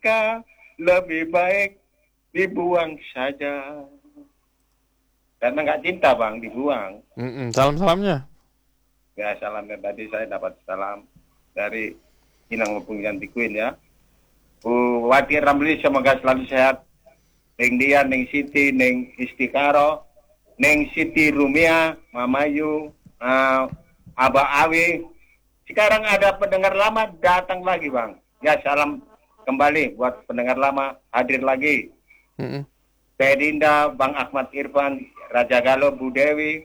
merdeka lebih baik dibuang saja. Karena nggak cinta bang, dibuang. Salam-salamnya. Ya salamnya tadi saya dapat salam dari Inang Mupung Yanti Queen ya. Wati Ramli semoga selalu sehat. Neng Dia, Neng Siti, Neng Istikaro, Neng Siti Rumia, Mamayu, Aba Awi. Sekarang ada pendengar lama datang lagi bang. Ya salam kembali buat pendengar lama hadir lagi. Teh Dinda, Bang Ahmad Irfan, Raja Galo, Bu Dewi.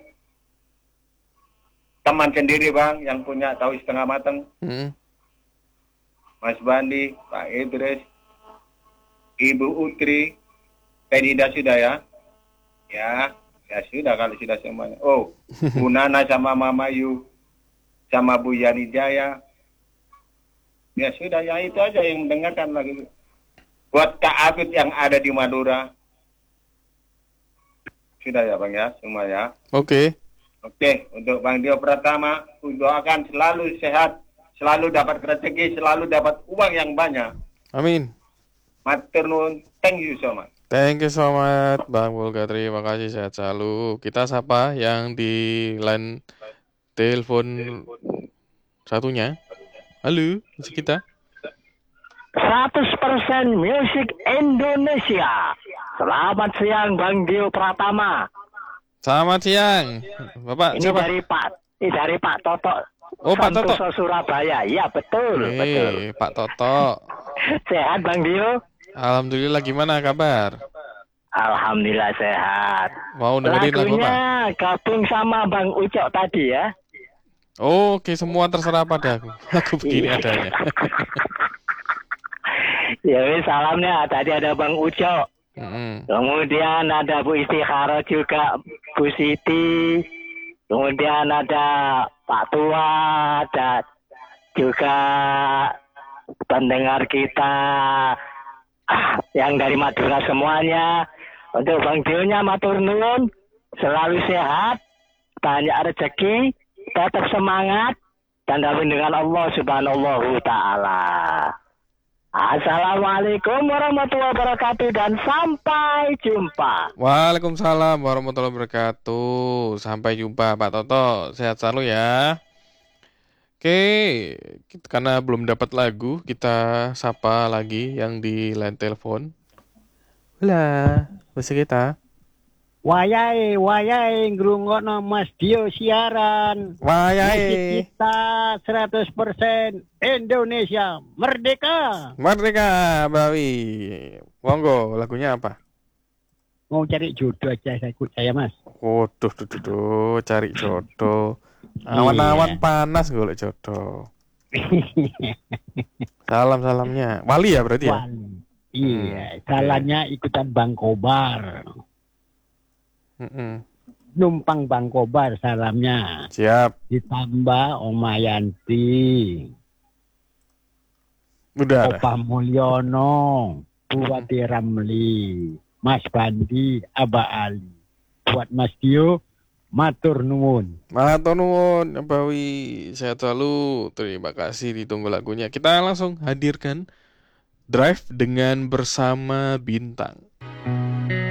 Teman sendiri bang yang punya tahu setengah matang. Mas Bandi, Pak Idris, Ibu Utri, Teh Dinda sudah ya? Ya sudah kalau sudah semuanya. Oh, Bu Nana sama Mama Yu, sama Bu Yani Jaya. Ya sudah, ya itu aja yang mendengarkan lagi. Buat Kak Abid yang ada di Madura. Sudah ya bang ya, semua ya. Oke, untuk Bang Dio Pratama, doakan selalu sehat, selalu dapat rezeki, selalu dapat uang yang banyak. amin. Matur nuwun, thank you so much. Thank you so much Bang Bulga, terima kasih, sehat selalu. Kita sapa yang di line telepon satunya. Halo, masih kita? 100% Musik Indonesia. Selamat siang Bang Dio Pratama. Selamat siang. Bapak Ini siapa? dari Pak Toto. Oh, Pak Toto. Santoso, Surabaya. Iya, betul. Pak Toto. Sehat Bang Dio? Alhamdulillah, gimana kabar? Alhamdulillah sehat. Mau dengerin lagu apa? Lagunya gabung sama Bang Ucok tadi ya. Oke, semua terserah padaku. Aku begini adanya. Ya wis, salamnya tadi ada Bang Ucok. Kemudian ada Bu Istikharo juga, Bu Siti. Kemudian ada Pak Tua, ada juga pendengar kita yang dari Madura semuanya. Untuk Bang Dio-nya matur nuwun, selalu sehat, banyak rezeki, tetap semangat, dan dalam dengan Allah Subhanahu Ta'ala. Assalamualaikum warahmatullahi wabarakatuh dan sampai jumpa. Waalaikumsalam warahmatullahi wabarakatuh. Sampai jumpa Pak Toto. Sehat selalu ya. Oke, karena belum dapat lagu, kita sapa lagi yang di line telepon. Halo, masih kita. Wayai ngrungokno Mas Dio siaran. Wayai. Kita 100% Indonesia merdeka. Merdeka, Bawi. Monggo, lagunya apa? Mau cari jodoh aja saya Mas. Waduh, cari jodoh. Awan-awan panas golek jodoh. Salamnya. Wali ya berarti ya? Wali. Iya, salamnya ikutan Bang Kobar. Numpang Bang Kobar salamnya. Siap. Ditambah Oma Yanti. Udah. Opa Mulyono, Buwati Ramli, Mas Bandi, Aba Ali. Buat Mas Dio, matur nuwun. Matur nuwun, Bawi. Sehat selalu. Terima kasih, ditunggu lagunya. Kita langsung hadirkan Drive dengan Bersama Bintang.